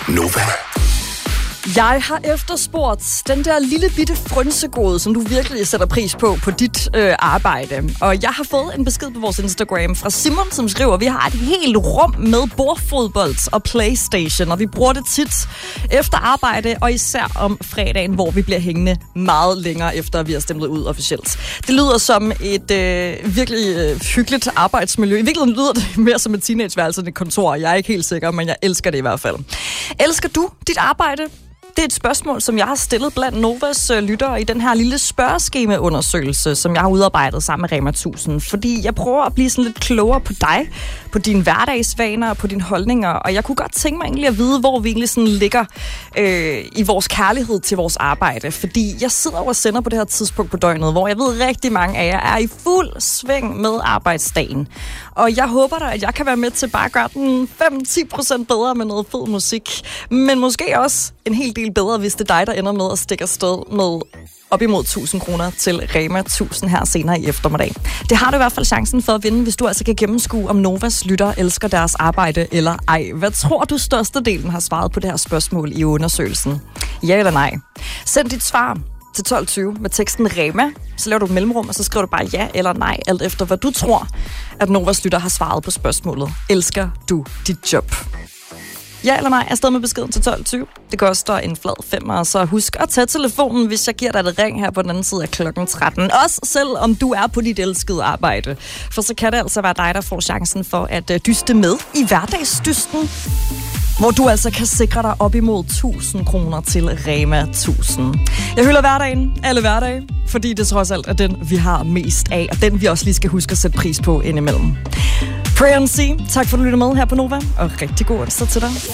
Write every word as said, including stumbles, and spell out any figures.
Nova. Jeg har efterspurgt den der lille bitte frønsegode, som du virkelig sætter pris på på dit øh, arbejde. Og jeg har fået en besked på vores Instagram fra Simon, som skriver, vi har et helt rum med bordfodbold og PlayStation, og vi bruger det tit efter arbejde, og især om fredagen, hvor vi bliver hængende meget længere efter, at vi har stemplet ud officielt. Det lyder som et øh, virkelig øh, hyggeligt arbejdsmiljø. I virkeligheden lyder det mere som et teenageværelse end et kontor. Jeg er ikke helt sikker, men jeg elsker det i hvert fald. Elsker du dit arbejde? Det er et spørgsmål, som jeg har stillet blandt Novas øh, lyttere i den her lille spørgeskemaundersøgelse, som jeg har udarbejdet sammen med Rema tusind. Fordi jeg prøver at blive sådan lidt klogere på dig, på dine hverdagsvaner og på dine holdninger. Og jeg kunne godt tænke mig egentlig at vide, hvor vi egentlig sådan ligger øh, i vores kærlighed til vores arbejde. Fordi jeg sidder og sender på det her tidspunkt på døgnet, hvor jeg ved, rigtig mange af jer er i fuld sving med arbejdsdagen. Og jeg håber da, at jeg kan være med til bare at gøre den fem til ti procent bedre med noget fed musik. Men måske også en hel del bedre, hvis det er dig, der ender med at stikke afsted med op imod tusind kroner til Rema tusind her senere i eftermiddag. Det har du i hvert fald chancen for at vinde, hvis du altså kan gennemskue, om Novas lytter elsker deres arbejde eller ej. Hvad tror du størstedelen har svaret på det her spørgsmål i undersøgelsen? Ja eller nej? Send dit svar til tolv tyve med teksten Rema, så laver du et mellemrum, og så skriver du bare ja eller nej, alt efter hvad du tror, at Novas lytter har svaret på spørgsmålet. Elsker du dit job? Ja eller nej, afsted med beskeden til tolv tyve. Det koster en flad femmer, så husk at tage telefonen, hvis jeg giver dig et ring her på den anden side af klokken tretten. Også selv om du er på dit elskede arbejde. For så kan det altså være dig, der får chancen for at dyste med i hverdagsdysten, hvor du altså kan sikre dig op imod tusind kroner til Rema tusind. Jeg hylder hverdagen, alle hverdage, fordi det trods alt er den, vi har mest af, og den vi også lige skal huske at sætte pris på indimellem. Pray and See. Tak for at du lytter med her på Nova, og rigtig god onsdag til dig.